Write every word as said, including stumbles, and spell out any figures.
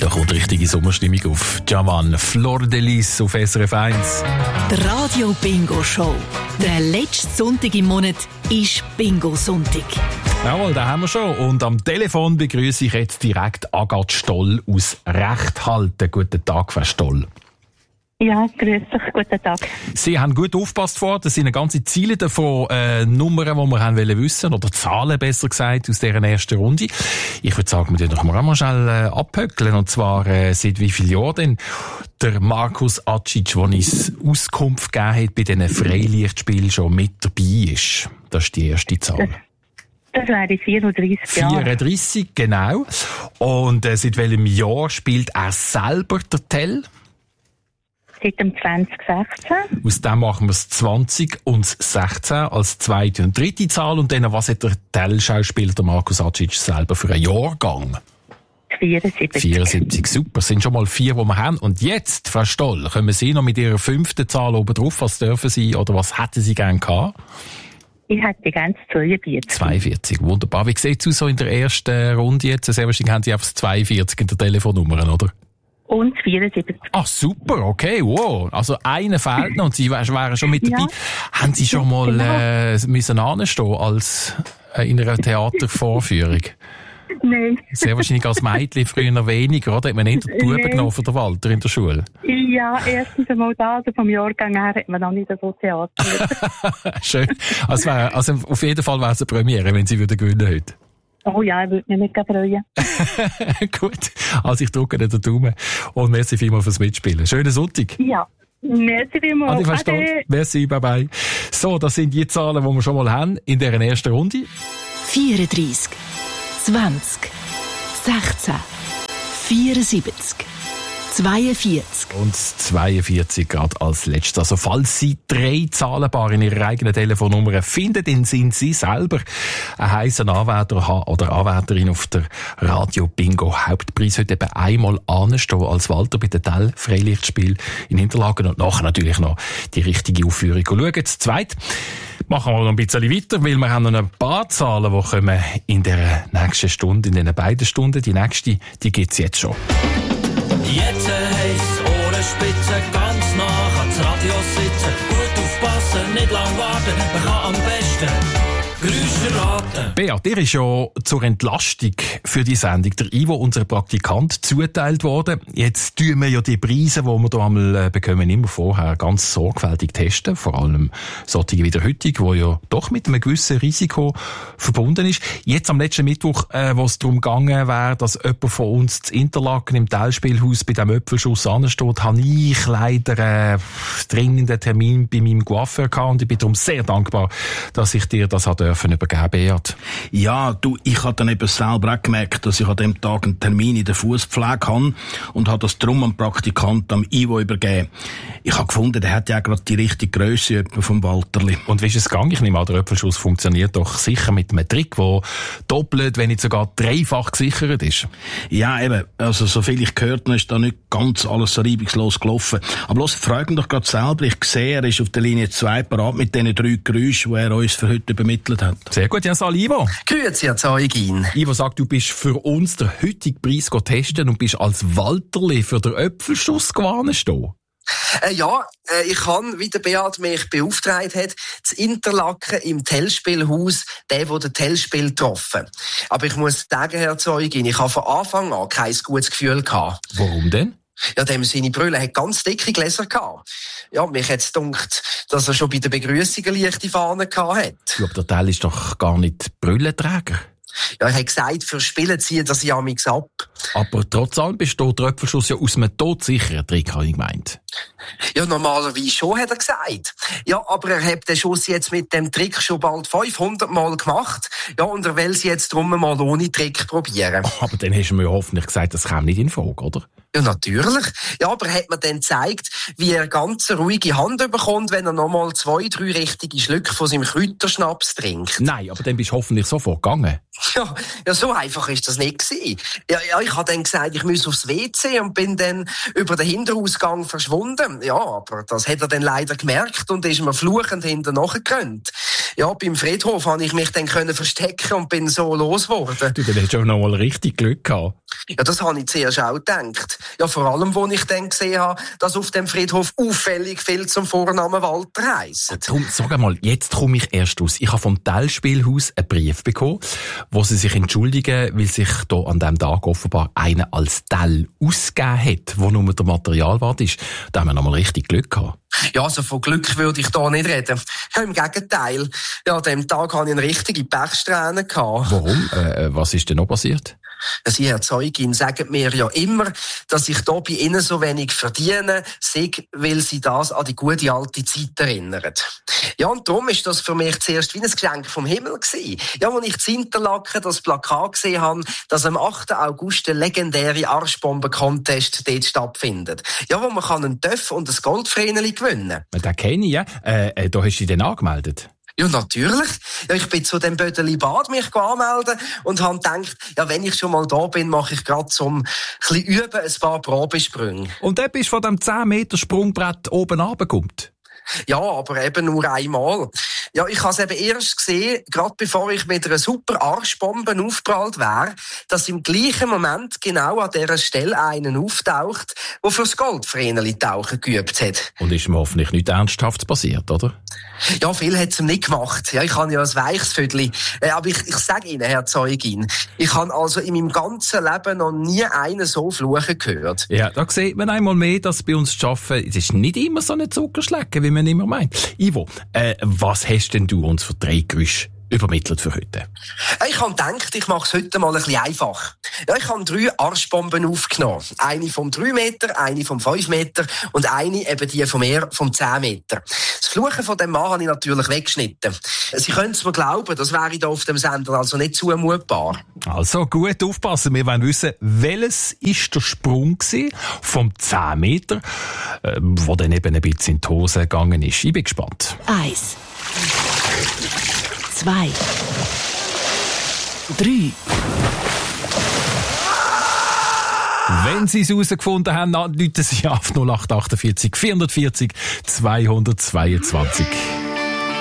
Da kommt richtige Sommerstimmung auf. Javan, Flor de Lis auf S R F eins. Die Radio Bingo Show. Der letzte Sonntag im Monat ist Bingo-Sonntag. Jawohl, da haben wir schon. Und am Telefon begrüße ich jetzt direkt Agathe Stoll aus Rechthalten. Guten Tag, Frau Stoll. Ja, grüß dich, guten Tag. Sie haben gut aufgepasst vor. Das sind eine ganze Ziele davon, äh, Nummern, die wir haben wollen wissen, oder Zahlen besser gesagt, aus dieser ersten Runde. Ich würde sagen, wir doch mal schnell äh, abhöckeln. Und zwar, äh, seit wie vielen Jahren denn der Markus Acic, der uns Auskunft gegeben hat, bei diesen Freilichtspielen schon mit dabei ist. Das ist die erste Zahl. Das, das wäre vierunddreissig Jahre. vierunddreissig, genau. Und äh, seit welchem Jahr spielt er selber der Tell? Seit dem zwanzig sechzehn. Aus dem machen wir es zwanzig und sechzehn als zweite und dritte Zahl. Und dann, was hat der Tell-Schauspieler, der Markus Acic, selber für einen Jahrgang? vierundsiebzig. vierundsiebzig, super. Das sind schon mal vier, die wir haben. Und jetzt, Frau Stoll, kommen Sie noch mit Ihrer fünften Zahl oben drauf. Was dürfen Sie oder was hätten Sie gerne gehabt? Ich hätte ganz zweiundvierzig. zweiundvierzig, wunderbar. Wie sieht es aus so in der ersten Runde jetzt? Sehr wahrscheinlich haben Sie einfach zweiundvierzig in der Telefonnummer, oder? Und vierundsiebzig. Ah, super, okay, wow. Also einer fehlt noch und Sie wären schon mit dabei. Ja. Haben Sie schon mal genau. äh, müssen anstehen als äh, in einer Theatervorführung? Nein. Sehr wahrscheinlich als Mädchen früher noch weniger, oder? Hat man eher den Buben genommen von der Walter in der Schule? Ja, erstens einmal da, also vom Jahrgang her hat man noch nicht so Theater. Schön. Also, wär, also auf jeden Fall wäre es eine Premiere, wenn Sie wieder gewinnen heute. Oh ja, ich würde mich nicht freuen. Gut, also ich drücke den Daumen und merci vielmals fürs Mitspielen. Schönen Sonntag. Ja, merci vielmals. Adi, Ade. Merci, bye bye. So, das sind die Zahlen, die wir schon mal haben in dieser ersten Runde. vierunddreissig, zwanzig, sechzehn, vierundsiebzig, zweiundvierzig. Und zweiundvierzig gerade als letztes. Also falls Sie drei Zahlenpaare in Ihrer eigenen Telefonnummer finden, dann sind Sie selber ein heißer Anwärter oder Anwärterin auf der Radio Bingo Hauptpreis. Heute eben einmal anstehen als Walter bei den Tell Freilichtspiel in Interlaken und nachher natürlich noch die richtige Aufführung schauen. Das Zweite machen wir noch ein bisschen weiter, weil wir haben noch ein paar Zahlen, die kommen in der nächsten Stunde, in den beiden Stunden. Die nächste, die gibt's jetzt schon. Jetzt heisst Ohrenspitze, ganz nah ans Radio sitzen. Gut aufpassen, nicht lang warten, man kann am besten Geräusche raten. Beat, dir ist ja zur Entlastung für die Sendung der Ivo, unser Praktikant, zugeteilt worden. Jetzt tun wir ja die Preise, die wir hier einmal bekommen, immer vorher ganz sorgfältig testen. Vor allem solche wie der heutige, die ja doch mit einem gewissen Risiko verbunden ist. Jetzt am letzten Mittwoch, äh, wo es darum gegangen wäre, dass jemand von uns zu Interlaken im Tellspielhaus bei diesem Äpfelschuss ansteht, habe ich leider einen dringenden Termin bei meinem Coiffeur gehabt und ich bin darum sehr dankbar, dass ich dir das habe dürfen übergeben, Beat. Ja, du, ich habe dann eben selber auch gemerkt, dass ich an dem Tag einen Termin in der Fußpflege habe und habe das drum am Praktikant, am Ivo, übergeben. Ich habe gefunden, der hat ja gerade die richtige Grösse vom Walterli. Und wie ist es gegangen? Ich nehme an, der Äpfelschuss funktioniert doch sicher mit einem Trick, der doppelt, wenn nicht sogar dreifach gesichert ist. Ja, eben. Also, so viel ich gehört habe, ist da nicht ganz alles so reibungslos gelaufen. Aber los, frag ihn doch gerade selber. Ich sehe, er ist auf der Linie zwei parat mit diesen drei Geräuschen, die er uns für heute übermittelt hat. Sehr gut, ja, sal Ivo. Grüezi, Herr Zeugin. Ivo sagt, du bist für uns den heutigen Preis testen und bist als Walterli für den Äpfelschuss gewarnt stehen. Äh, ja, äh, ich kann, wie der Beat mich beauftragt hat, zu Interlaken im Tellspielhaus, der, der den Tellspiel getroffen. Aber ich muss sagen, Herr Zeugin, ich habe von Anfang an kein gutes Gefühl gehabt. Warum denn? Ja, dem seine Brille hat ganz dicke Gläser gehabt. Ja, mich hat's gedacht, dass er schon bei der Begrüßung eine leichte Fahne gehabt hat. Ja, aber der Tell ist doch gar nicht Brillenträger. Ja, er hat gesagt, für Spielen ziehen das ja amix ab. Aber trotz allem besteht der Äpfelschuss ja aus einem todsicheren Trick, habe ich gemeint. Ja, normalerweise schon, hat er gesagt. Ja, aber er hat den Schuss jetzt mit dem Trick schon bald fünfhundert Mal gemacht. Ja, und er will es jetzt drum mal ohne Trick probieren. Oh, aber dann hast du mir ja hoffentlich gesagt, das käme nicht in Frage, oder? Ja, natürlich. Ja, aber hat man dann gezeigt, wie er ganz eine ruhige Hand bekommt, wenn er nochmal zwei, drei richtige Schlücke von seinem Kräuterschnaps trinkt. Nein, aber dann bist du hoffentlich sofort gegangen. Ja, ja, so einfach ist das nicht gewesen. Ja, ja, ich habe dann gesagt, ich muss aufs W C und bin dann über den Hinterausgang verschwunden. Ja, aber das hat er dann leider gemerkt und ist mir fluchend hinten nachgerannt. Ja, beim Friedhof habe ich mich dann können verstecken und bin so losgeworden. Du, dann hättest du auch noch mal richtig Glück gehabt. Ja, das habe ich zuerst auch gedacht. Ja, vor allem, wo ich dann gesehen habe, dass auf dem Friedhof auffällig viel zum Vornamen Walter heisst. Darum, sag einmal, jetzt komme ich erst aus. Ich habe vom Tell-Spielhaus einen Brief bekommen, wo sie sich entschuldigen, weil sich da an diesem Tag offenbar einer als Tell ausgegeben hat, wo nur der Materialwart ist. Da haben wir nochmal richtig Glück gehabt. Ja, also von Glück würde ich da nicht reden. Ja, im Gegenteil. Ja, an dem Tag hatte ich eine richtige Pechsträhne gehabt. Warum? Äh, was ist denn noch passiert? Sie, Herr Zeugin, sagen mir ja immer, dass ich da bei Ihnen so wenig verdiene, sei, weil Sie das an die gute alte Zeit erinnern. Ja, und darum ist das für mich zuerst wie ein Geschenk vom Himmel gewesen. Ja, als ich in Interlaken das Plakat gesehen habe, dass am achten August der legendäre Arschbomben-Contest dort stattfindet. Ja, wo man kann einen Töff und ein Goldvreneli gewinnen. Den kenne ich, ja. Äh, äh, da hast du dich dann angemeldet? Ja, natürlich. Ja, ich bin zu dem Bödeli Bad mich anmelden und habe gedacht, ja, wenn ich schon mal da bin, mache ich gerade zum ein bisschen üben ein paar Probesprünge. Und dann bist du von dem zehn Meter Sprungbrett oben runtergekommen? Ja, aber eben nur einmal. Ja, ich habe es eben erst gesehen, gerade bevor ich mit einer super Arschbombe aufgeprallt wäre, dass im gleichen Moment genau an dieser Stelle einen auftaucht, der fürs Goldvreneli tauchen geübt hat. Und ist mir hoffentlich nichts Ernsthaftes passiert, oder? Ja, viel hat es ihm nicht gemacht. Ja, ich habe ja ein weiches Vödli. Äh, aber ich, ich sage Ihnen, Herr Zeugin, ich habe also in meinem ganzen Leben noch nie einen so fluchen gehört. Ja, da sieht man einmal mehr, dass bei uns zu arbeiten, es ist nicht immer so ein Zuckerschlecken, wie man immer meint. Ivo, äh, was hast denn du uns für drei Geräusche übermittelt für heute? Ich habe gedacht, ich mache es heute mal ein bisschen einfach. Ja, ich habe drei Arschbomben aufgenommen. Eine vom drei Meter, eine vom fünf Meter und eine eben die von mir vom zehn Meter. Das Fluchen von dem Mann habe ich natürlich weggeschnitten. Sie können es mir glauben, das wäre hier auf dem Sender also nicht zumutbar. Also gut aufpassen, wir wollen wissen, welches ist der Sprung gewesen vom zehn Meter, äh, wo dann eben ein bisschen in die Hose gegangen ist. Ich bin gespannt. Eins. Zwei. Drei. Wenn Sie es herausgefunden haben, dann rufen Sie auf null acht achtundvierzig vierhundertvierzig zweihundertzweiundzwanzig.